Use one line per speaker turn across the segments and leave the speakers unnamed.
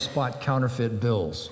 spot counterfeit bills.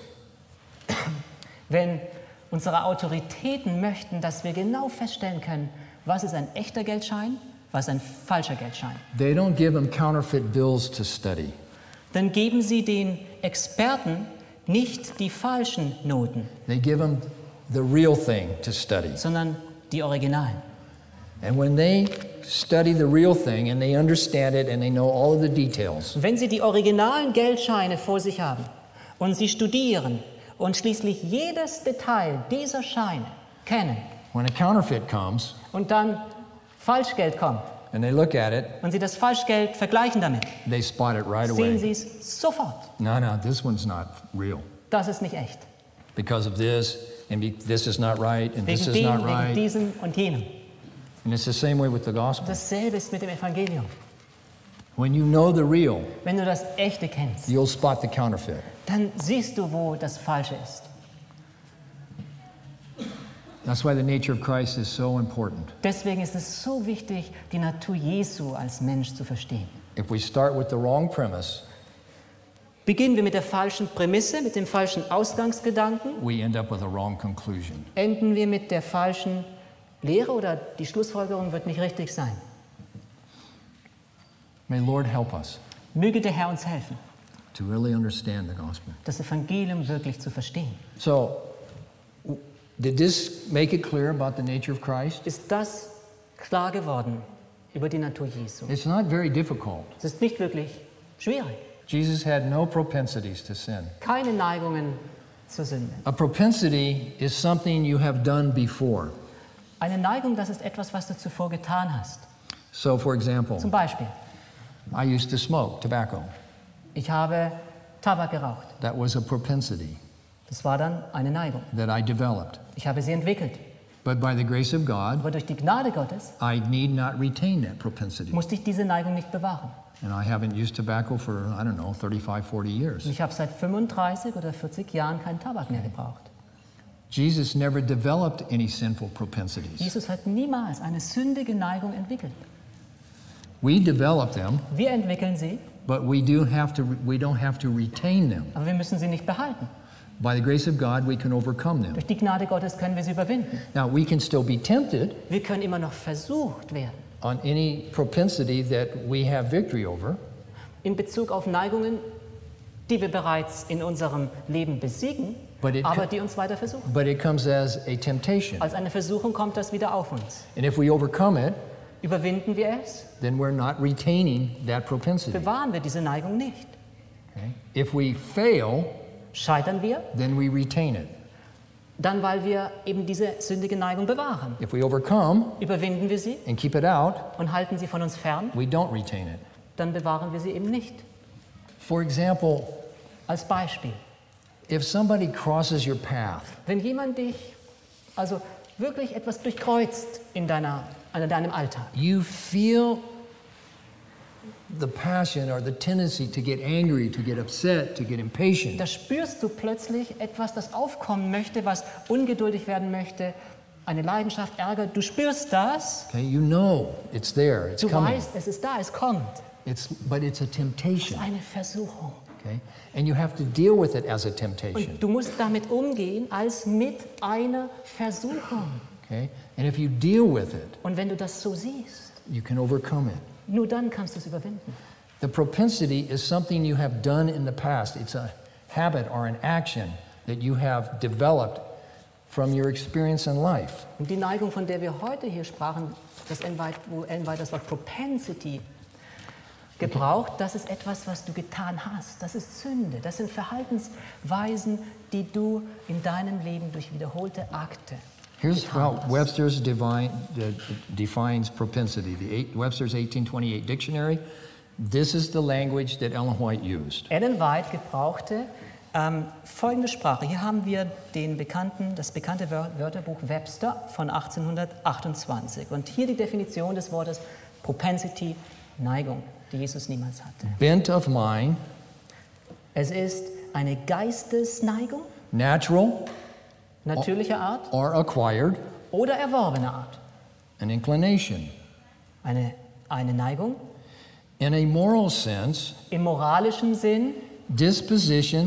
Wenn unsere Autoritäten möchten, dass wir genau feststellen können, was ist ein echter Geldschein, was ist ein falscher Geldschein,
They don't give them counterfeit bills to study.
dann geben sie den Experten nicht die falschen Noten,
They give them the real thing to study.
sondern die Originalen.
And when they study the real thing and they understand it and they know all of the details,
Und wenn sie die originalen Geldscheine vor sich haben und sie studieren und schließlich jedes Detail dieser Scheine kennen
when a counterfeit comes
und dann Falschgeld kommt
and they look at it,
und sie das Falschgeld vergleichen damit,
they spot it right
sehen
away.
sie es sofort.
No, this one's not real.
Das ist nicht echt.
Because of this, and this is not right, and this
Wegen
is not
dem, wegen
right.
diesem und jenem.
And it's the same way with the gospel.
Dasselbe ist mit dem Evangelium.
When you know the real,
Wenn du das Echte kennst,
you'll spot the counterfeit.
dann siehst du, wo das Falsche ist.
That's why the nature of Christ is so important.
Deswegen ist es so wichtig, die Natur Jesu als Mensch zu verstehen.
If we start with the wrong premise,
Beginnen wir mit der falschen Prämisse, mit dem falschen Ausgangsgedanken,
we end up with a wrong conclusion.
enden wir mit der falschen Lehre oder die Schlussfolgerung wird nicht richtig sein.
May Lord help us
Möge der Herr uns helfen,
to really understand the gospel.
das Evangelium wirklich zu verstehen.
So, did this make it clear about the nature of Christ?
Ist das klar geworden über die Natur Jesu?
It's not very difficult.
Es ist nicht wirklich schwierig.
Jesus had no propensities to sin.
Keine Neigungen zur Sünde.
A propensity is something you have done before.
Eine Neigung, das ist etwas, was du zuvor getan hast.
So, for example,
Zum Beispiel,
I used to smoke tobacco.
ich habe Tabak geraucht.
That was a propensity
Das war dann eine Neigung.
that I developed.
Ich habe sie entwickelt.
But by the grace of God,
Aber durch die Gnade Gottes
I need not retain that propensity.
musste ich diese Neigung nicht bewahren.
And I haven't used tobacco for, 35, 40 years.
Und ich habe seit 35 oder 40 Jahren keinen Tabak mehr gebraucht.
Jesus never developed any sinful propensities.
Jesus hat niemals eine sündige Neigung entwickelt.
We develop them,
Wir entwickeln sie,
but we don't have to retain them.
aber wir müssen sie nicht behalten.
By the grace of God, we can overcome them.
Durch die Gnade Gottes können wir sie überwinden.
Now, we can still be tempted
Wir können immer noch versucht werden,
on any propensity that we have victory over,
in Bezug auf Neigungen, die wir bereits in unserem Leben besiegen,
But
aber die uns weiter versuchen.
but it comes as a temptation.
Als eine Versuchung kommt das wieder auf uns.
And if we overcome it,
Überwinden wir es,
then we're not retaining that propensity.
bewahren wir diese Neigung nicht.
Okay? If we fail,
Scheitern wir,
then we retain it.
dann weil wir eben diese sündige Neigung bewahren.
If we overcome
Überwinden wir sie
and keep it out,
und halten sie von uns fern,
we don't retain it.
dann bewahren wir sie eben nicht.
For example,
Als Beispiel,
if somebody crosses your path,
wenn jemand dich also wirklich etwas durchkreuzt in deinem Alltag,
you feel the passion or the tendency to get angry, to get upset, to get impatient.
da spürst du plötzlich etwas, das aufkommen möchte, was ungeduldig werden möchte, eine Leidenschaft, Ärger. Du spürst das,
Okay, you know it's there, it's
du
coming.
weißt, es ist da, es kommt.
But it's a
Es ist
temptation.
eine Versuchung.
Okay, and you have to deal with it as a temptation.
Und du musst damit umgehen als mit einer Versuchung.
Okay, and if you deal with it,
Und wenn du das so siehst,
you can overcome it.
nur dann kannst du es überwinden.
The propensity is something you have done in the past. It's a habit or an action that you have developed from your experience in life.
Und die Neigung, von der wir heute hier sprachen, wo Ellen White das Wort Propensity gebraucht, das ist etwas, was du getan hast. Das ist Sünde. Das sind Verhaltensweisen, die du in deinem Leben durch wiederholte Akte
Here's
getan
how
hast.
Webster's defines propensity. Webster's 1828 dictionary. This is the language that Ellen White used.
Ellen White gebrauchte folgende Sprache. Hier haben wir das bekannte Wörterbuch Webster von 1828. Und hier die Definition des Wortes Propensity, Neigung, die Jesus niemals hatte.
Bent of mind,
Es ist eine Geistesneigung,
natural
natürlicher Art
or acquired,
oder erworbene Art.
an inclination.
Eine Neigung
In a moral sense,
im moralischen Sinn,
disposition,